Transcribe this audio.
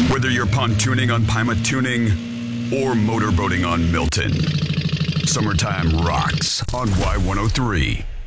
Whether you're pontooning on Pima Tuning or motorboating on Milton, summertime rocks on Y103.